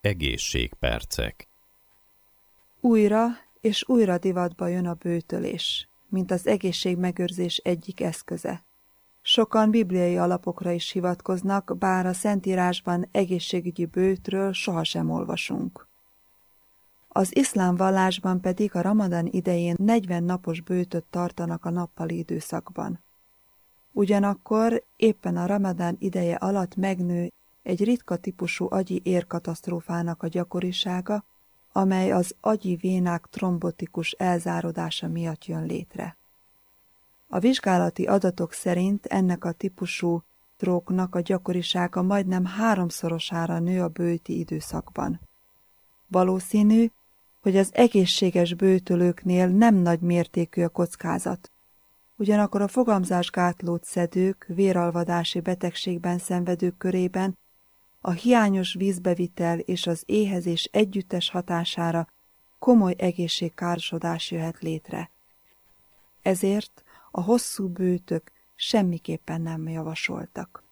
Egészségpercek. Újra és újra divatba jön a böjtölés, mint az egészségmegőrzés egyik eszköze. Sokan bibliai alapokra is hivatkoznak, bár a Szentírásban egészségügyi böjtről sohasem olvasunk. Az iszlám vallásban pedig a ramadán idején 40 napos böjtöt tartanak a nappali időszakban. Ugyanakkor éppen a ramadán ideje alatt megnő egy ritka típusú agyi érkatasztrófának a gyakorisága, amely az agyi vénák trombotikus elzárodása miatt jön létre. A vizsgálati adatok szerint ennek a típusú tróknak a gyakorisága majdnem 3-szorosára nő a böjti időszakban. Valószínű, hogy az egészséges böjtölőknél nem nagy mértékű a kockázat. Ugyanakkor a fogamzásgátlót szedők, véralvadási betegségben szenvedők körében a hiányos vízbevitel és az éhezés együttes hatására komoly egészségkárosodás jöhet létre. Ezért a hosszú böjtök semmiképpen nem javasoltak.